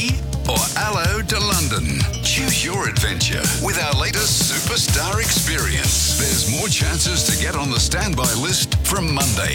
Sydney or Allo to London? Choose your adventure with our latest Superstar experience. There's more chances to get on the standby list from Monday.